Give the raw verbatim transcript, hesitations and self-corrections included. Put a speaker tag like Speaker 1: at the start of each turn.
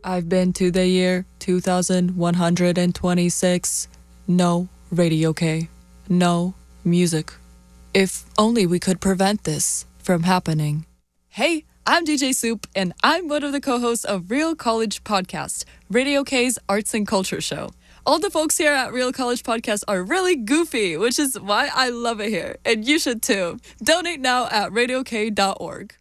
Speaker 1: I've been to the year two thousand one hundred twenty-six. No Radio K. No music. If only we could prevent this from happening. Hey, I'm D J Soup, and I'm one of the co-hosts of Real College Podcast, Radio K's arts and culture show. All the folks here at Real College Podcast are really goofy, which is why I love it here, and you should too. Donate now at radio k dot org.